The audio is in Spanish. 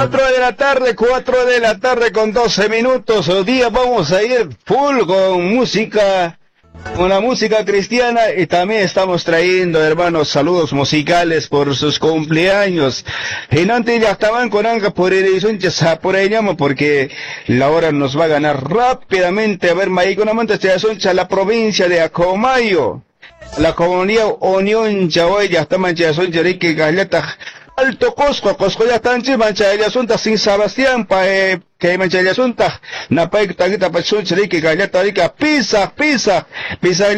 4 de la tarde con 12 minutos. Hoy día vamos a ir full con música, con la música cristiana, y también estamos trayendo, hermanos, saludos musicales por sus cumpleaños. Y no te ya estaban con anga por edición, ya por ahí llamo, porque la hora nos va a ganar rápidamente. A ver, Maiconamanta, la provincia de Acomayo, la comunidad Unión Chahuay, ya está manchason, Yarique Galleta. Alto Cosco ya están mancha de asunta sin Sebastián, que mancha de asunta, Napay Taguita Pachun, Chirique Galleta, Pisa.